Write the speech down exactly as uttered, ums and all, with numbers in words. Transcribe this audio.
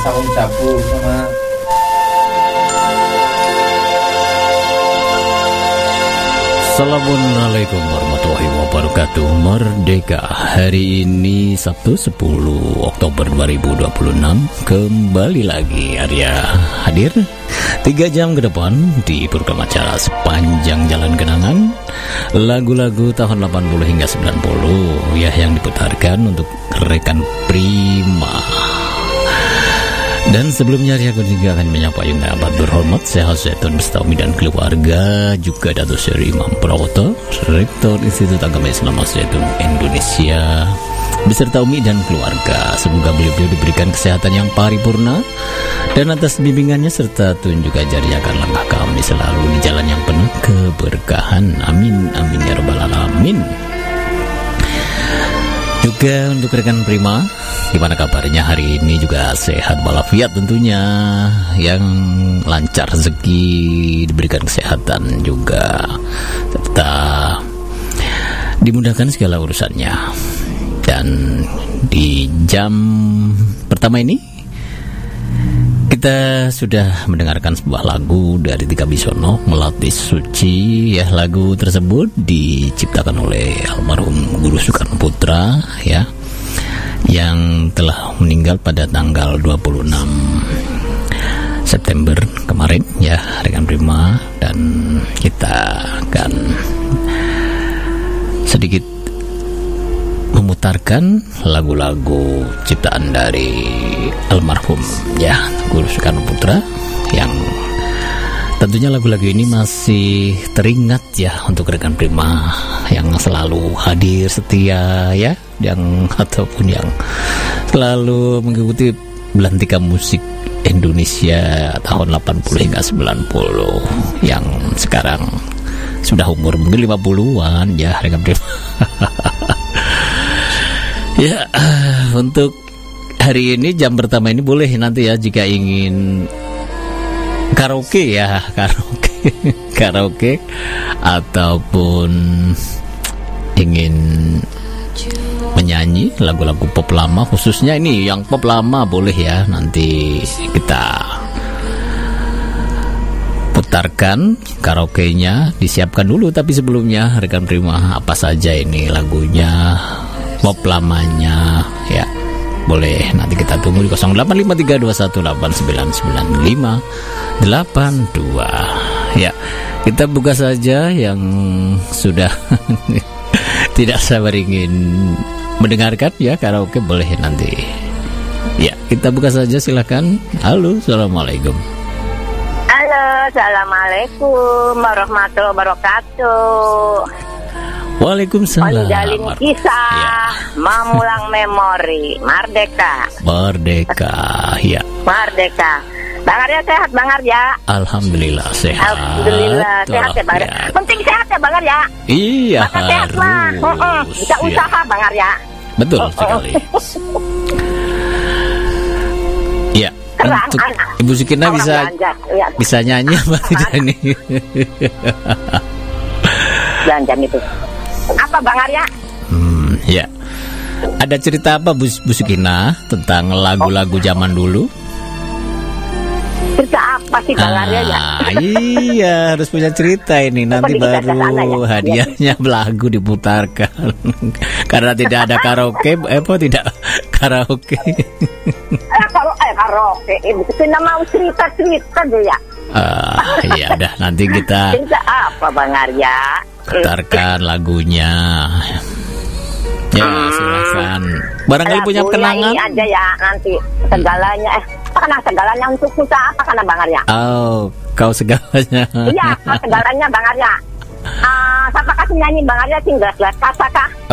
Sawung Sabu sama Assalamualaikum warahmatullahi wabarakatuh. Merdeka. Hari ini Sabtu sepuluh Oktober dua ribu dua puluh enam. Kembali lagi Arya hadir tiga jam ke depan di program acara Sepanjang Jalan Kenangan. Lagu-lagu tahun delapan puluh hingga sembilan puluh ya yang diputarkan untuk rekan Prima. Dan sebelumnya Ria juga akan menyapa yang amat berhormat Sehat Zaitun Bestaumi dan keluarga, juga Datuk Seri Imam Prawoto, Rektor Institut Agama Islam Zaitun Indonesia, beserta Umi dan keluarga. Semoga beliau diberikan kesehatan yang paripurna dan atas bimbingannya serta tunjuk ajar akan langkah kami selalu di jalan yang penuh keberkahan. Amin amin ya rabbal alamin. Juga untuk rekan Prima, gimana kabarnya hari ini? Juga sehat walafiat tentunya, yang lancar rezeki, diberikan kesehatan juga, serta dimudahkan segala urusannya. Dan di jam pertama ini kita sudah mendengarkan sebuah lagu dari Tika Bisono, Melati Suci. Ya, lagu tersebut diciptakan oleh almarhum Guru Soekarno Putra, ya, yang telah meninggal pada tanggal dua puluh enam September kemarin, ya, rekan Prima. Dan kita akan sedikit memutarkan lagu-lagu ciptaan dari almarhum, ya, Guru Soekarno Putra, yang tentunya lagu-lagu ini masih teringat ya untuk rekan Prima yang selalu hadir setia, ya, yang ataupun yang selalu mengikuti belantika musik Indonesia tahun delapan puluh hingga sembilan puluh, yang sekarang sudah umur mungkin lima puluhan, ya, rekan Prima. Ya, uh, untuk hari ini jam pertama ini boleh nanti ya jika ingin karaoke, ya, karaoke, karaoke ataupun ingin menyanyi lagu-lagu pop lama, khususnya ini yang pop lama, boleh ya, nanti kita putarkan karaoke-nya, disiapkan dulu. Tapi sebelumnya rekan Prima, apa saja ini lagunya pop lamanya, ya, boleh nanti kita tunggu di nol delapan lima tiga dua satu delapan sembilan sembilan lima delapan dua. Ya, kita buka saja yang sudah tidak sabar ingin mendengarkan, ya, karaoke, boleh nanti. Ya, kita buka saja, silakan. Halo, assalamualaikum. Halo, assalamualaikum warahmatullahi wabarakatuh. Waalaikumsalam. Menjalin kisah, ya, mengulang memori. Merdeka. Merdeka, ya. Merdeka. Bang Arya sehat, Bang Arya? Alhamdulillah sehat. Alhamdulillah sehat ya, Bang Arya. Penting sehat ya, Bang Arya. Iya, maka sehat mah. Uh-uh. Bisa usaha, ya, Bang Arya. Betul uh-uh. sekali. Ya. Kerang, untuk anak. Ibu Sukina bisa ya, bisa nyanyi apa tidak nih? Belanjaan itu. Apa, Bang Arya? Hmm, ya. Ada cerita apa Bu, Bu Sukina tentang lagu-lagu zaman dulu? Cerita apa sih, Bang Arya, ya? Iya, harus punya cerita ini. Nanti baru ya? Hadiahnya lagu diputarkan. Karena tidak ada karaoke, eh, apa tidak karaoke? Eh, kalau eh karaoke, Ibu Sukina mau cerita-cerita deh, ya. Ah, iya, dah nanti kita cerita apa, Bang Arya? Putarkan lagunya. Ya, hmm. silakan. Barangkali punya kenangan. Ini aja ya, nanti segalanya. Eh, karena segalanya untuk kita apa, karena Bang Arya? Oh, kau segalanya. Iya, segalanya Bang Arya. Ah, uh, siapa kasih nyanyi Bang Arya tinggal jelas kata kah?